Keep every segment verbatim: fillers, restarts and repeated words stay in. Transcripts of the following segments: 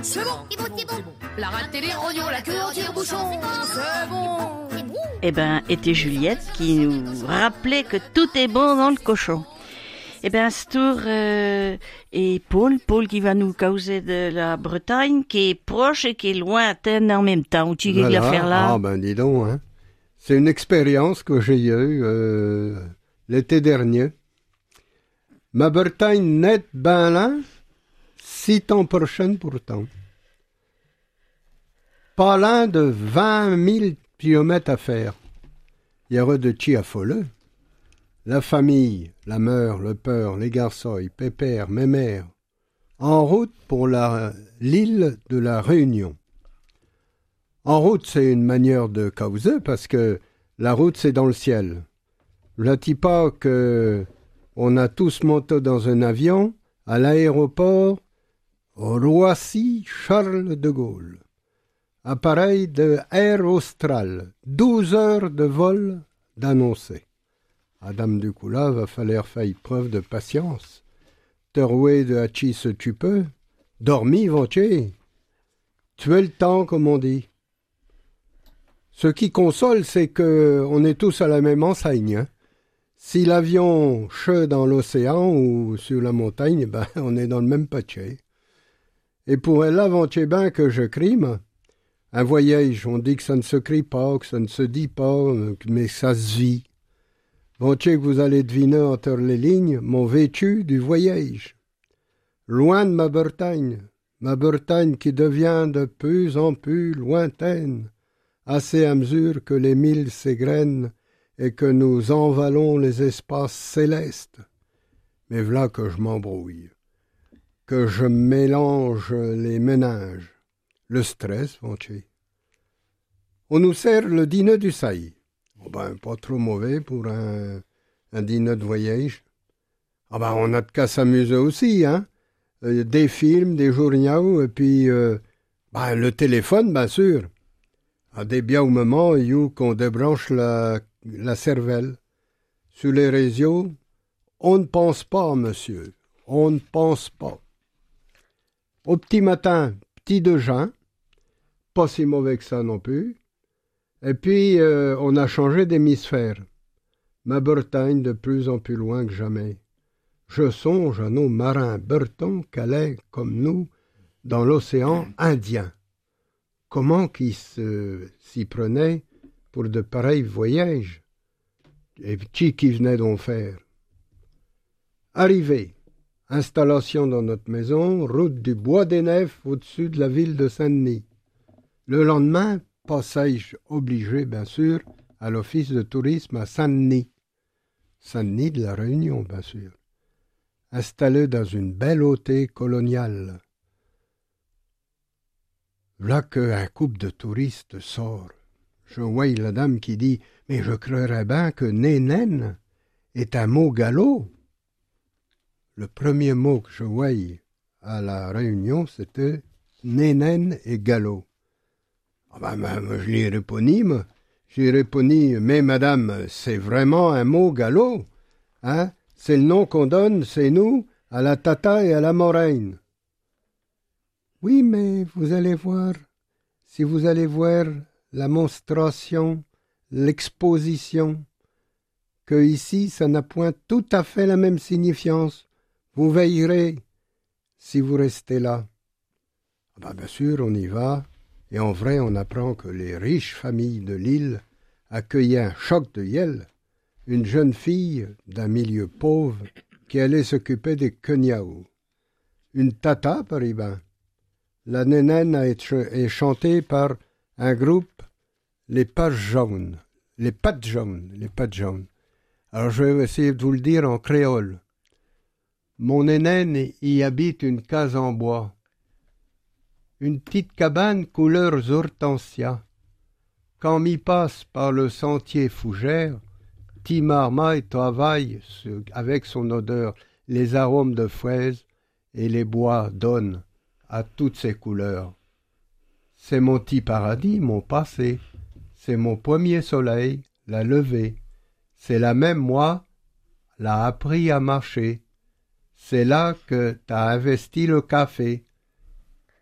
C'est bon, c'est bon, c'est bon. La rate télé, radio, la queue au tire-bouchon, c'est bon. C'est bon. Eh ben, était Juliette qui nous rappelait que tout est bon dans le cochon. Eh ben, ce tour, euh, et Paul, Paul qui va nous causer de la Bretagne, qui est proche et qui est lointaine en même temps. Où tu veux la faire là? Ah ben, dis donc, hein. C'est une expérience que j'ai eue euh, l'été dernier. Ma Bretagne nette ben là, six ans prochaine pourtant. Pas loin de vingt mille kilomètres à faire. Il y aura de chi à folle. La famille, la mère, le peur, les garçons, pépère, mes mères, en route pour la, l'île de la Réunion. En route, c'est une manière de causer parce que la route, c'est dans le ciel. V'là-t-il pas que on a tous monté dans un avion à l'aéroport Roissy-Charles de Gaulle. Appareil de Air Austral, douze heures de vol d'annoncer. Adam Ducoula va falloir faire preuve de patience. Teroué de Hachi ce tu peux, dormi ventier. Tuer le temps, comme on dit. Ce qui console, c'est que on est tous à la même enseigne. Hein. Si l'avion che dans l'océan ou sur la montagne, ben, on est dans le même pâtier. Et pour elle, avant-hier ben que je crime, un voyage, on dit que ça ne se crie pas, que ça ne se dit pas, mais ça se vit. Avant-hier que vous allez deviner entre les lignes mon vécu du voyage. Loin de ma Bretagne, ma Bretagne qui devient de plus en plus lointaine, assez à mesure que les milles s'égrènent et que nous envalons les espaces célestes. Mais voilà que je m'embrouille, que je mélange les méninges, le stress, Vanché. On nous sert le dîner du saillie. Oh ben, pas trop mauvais pour un, un dîner de voyage. Ah ben, on a de qu'à s'amuser aussi, hein. Euh, des films, des journaux, et puis euh, ben, le téléphone, bien sûr. À des biens au moment où qu'on débranche la, la cervelle. Sur les réseaux, on ne pense pas, monsieur. On ne pense pas. Au petit matin, petit déjeuner, pas si mauvais que ça non plus. Et puis, euh, on a changé d'hémisphère. Ma Bretagne de plus en plus loin que jamais. Je songe à nos marins bretons qu'allaient, comme nous, dans l'océan Indien. Comment qu'ils se, s'y prenaient pour de pareils voyages? Et qui qui venait d'en faire? Arrivé, installation dans notre maison, route du Bois des Nefs au-dessus de la ville de Saint-Denis. Le lendemain, passage obligé, bien sûr, à l'office de tourisme à Saint-Denis. Saint-Denis de la Réunion, bien sûr. Installé dans une belle hôtel coloniale. Là qu'un couple de touristes sort. Je vois la dame qui dit « Mais je croirais bien que nénène est un mot gallo. » Le premier mot que je vois à la Réunion, c'était « nénène et gallo ». Ah ben, ben, je lui ai répondu, moi. J'ai répondu, mais madame, c'est vraiment un mot gallo, hein? C'est le nom qu'on donne, c'est nous, à la tata et à la moraine. Oui, mais vous allez voir, si vous allez voir la monstration, l'exposition, que ici, ça n'a point tout à fait la même signifiance. Vous veillerez, si vous restez là. Ah ben, bien sûr, on y va. Et en vrai, on apprend que les riches familles de l'île accueillaient un choc de Yel, une jeune fille d'un milieu pauvre qui allait s'occuper des Kenyao. Une tata, par ben. La nénène a été chantée par un groupe, les Pattes jaunes, les Pattes jaunes, les Pattes jaunes. Alors je vais essayer de vous le dire en créole. Mon nénène y habite une case en bois. Une petite cabane couleur hortensia. Quand m'y passe par le sentier fougère, petit marmaille travaille avec son odeur les arômes de fraises et les bois donnent à toutes ces couleurs. C'est mon petit paradis, mon passé. C'est mon premier soleil, la levée. C'est la même moi, l'a appris à marcher. C'est là que t'as investi le café.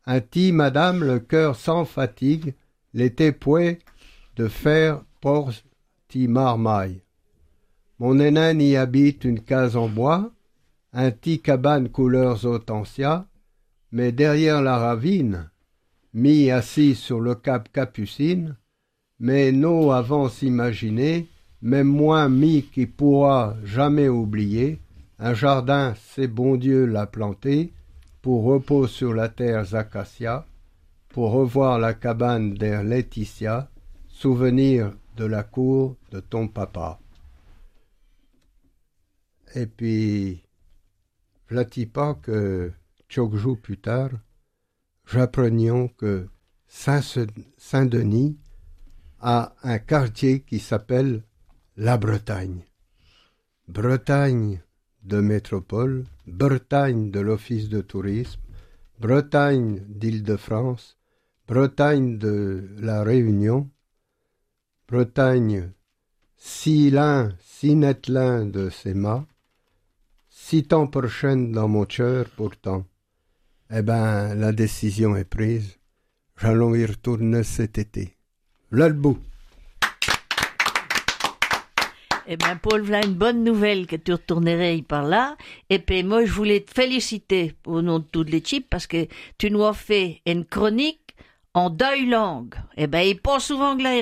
Ainsi, madame, le cœur sans fatigue, l'été pouet de faire pour ti marmaille. Mon aînane y habite une case en bois, un petit cabane couleurs hortensia, mais derrière la ravine, mis assis sur le cap Capucine, mais nos avant s'imaginer, même moi mi qui pourra jamais oublier, un jardin, c'est bon Dieu l'a planté, pour repos sur la terre acacia, pour revoir la cabane der Laetitia, souvenir de la cour de ton papa. Et puis, v'là-t-il pas que, quelques jours plus tard, j'apprenions que Saint-Denis a un quartier qui s'appelle la Bretagne. Bretagne de métropole, Bretagne de l'Office de tourisme, Bretagne d'Île-de-France, Bretagne de la Réunion, Bretagne si lin, si net lin de ses mâts, si temps prochaine dans mon cœur pourtant. Eh ben, la décision est prise. J'allons y retourner cet été. Là le bout. Eh bien, Paul, voilà une bonne nouvelle que tu retournerais par là. Et puis, moi, je voulais te féliciter au nom de toute l'équipe parce que tu nous as fait une chronique en deux langues. Eh bien, il pas souvent que là,